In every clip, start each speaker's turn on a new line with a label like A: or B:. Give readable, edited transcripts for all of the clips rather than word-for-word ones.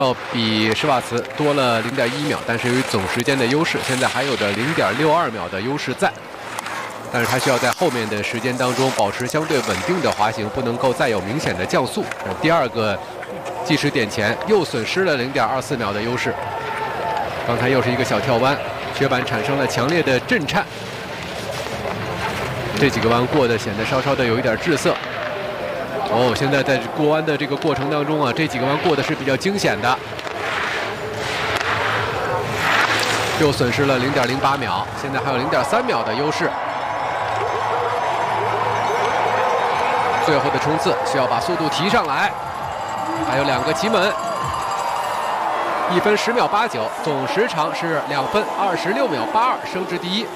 A: 比施瓦茨多了0.1秒，但是由于总时间的优势，现在还有着0.62秒的优势在。但是他需要在后面的时间当中保持相对稳定的滑行，不能够再有明显的降速。第二个计时点前又损失了0.24秒的优势。刚才又是一个小跳弯，雪板产生了强烈的震颤。这几个弯过得显得稍稍的有一点滞色。哦，现在在过弯的这个过程当中啊，这几个弯过得是比较惊险的。又损失了0.08秒，现在还有0.3秒的优势。最后的冲刺需要把速度提上来，还有2个旗门，1分10秒89，总时长是2分26秒82，升至第一。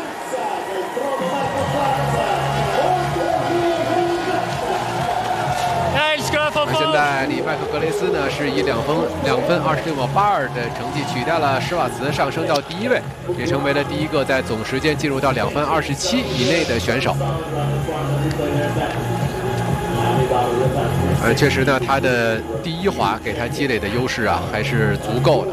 A: 现在里麦克格雷斯呢是以2分26秒82的成绩取代了施瓦茨，上升到第1位，也成为了第一个在总时间进入到2分27以内的选手。确实呢，他的第1滑给他积累的优势啊还是足够的。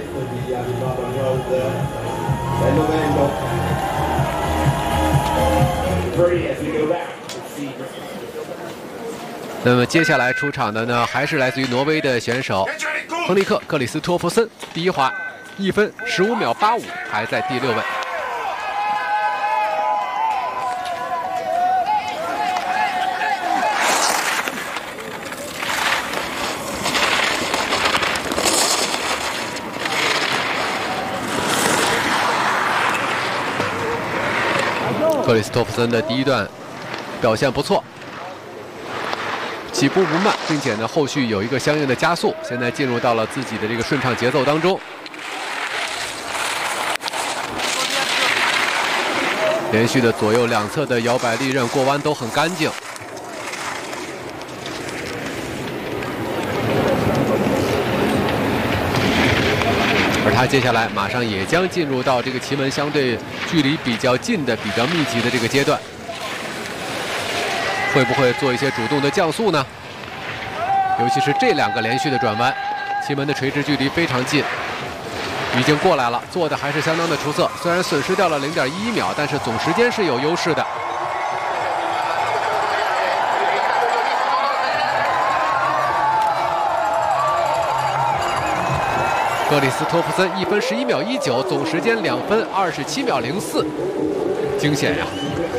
A: 那么接下来出场的呢，还是来自于挪威的选手亨利克·克里斯托弗森，第1滑1分15秒85，排在第6位。克里斯托弗森的第1段表现不错。起步不慢，并且呢，后续有一个相应的加速，现在进入到了自己的这个顺畅节奏当中。连续的左右两侧的摇摆利刃过弯都很干净。而他接下来马上也将进入到这个旗门相对距离比较近的、比较密集的这个阶段。会不会做一些主动的降速呢？尤其是这2个连续的转弯，旗门的垂直距离非常近，已经过来了，做的还是相当的出色。虽然损失掉了0.11秒，但是总时间是有优势的。克里斯托弗森1分11秒19，总时间2分27秒04，惊险呀！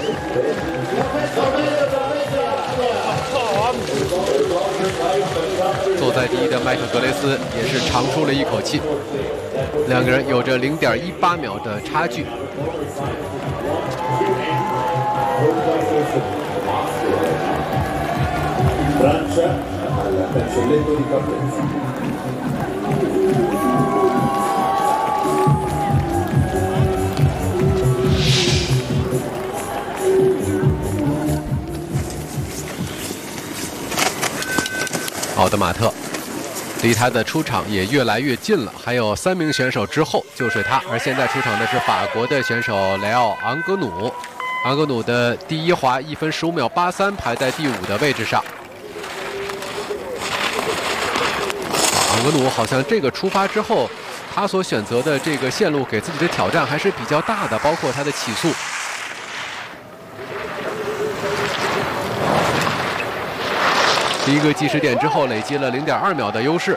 A: 坐在第1的麦克格雷斯也是长出了一口气，2个人有着0.18秒的差距。奥德马特离他的出场也越来越近了，还有3名选手之后就是他。而现在出场的是法国的选手雷奥·昂格努，昂格努的第1滑1分15秒83，排在第5的位置上。昂格努好像这个出发之后，他所选择的这个线路给自己的挑战还是比较大的，包括他的起速。第1个计时点之后，累积了0.2秒的优势。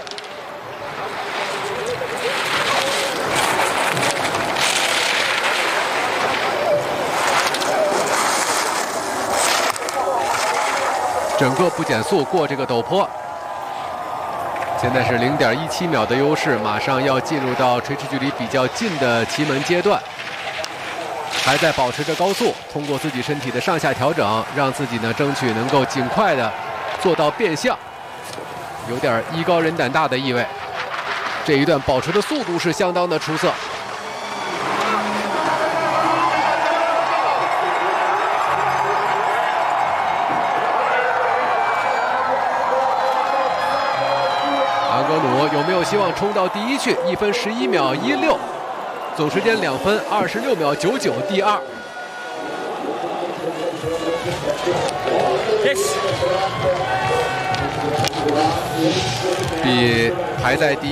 A: 整个不减速过这个陡坡，现在是0.17秒的优势，马上要进入到垂直距离比较近的旗门阶段，还在保持着高速，通过自己身体的上下调整，让自己呢争取能够尽快的做到变向，有点艺高人胆大的意味。这一段保持的速度是相当的出色。昂格努有没有希望冲到第1去？1分11秒16，总时间2分26秒99，第2。比排在第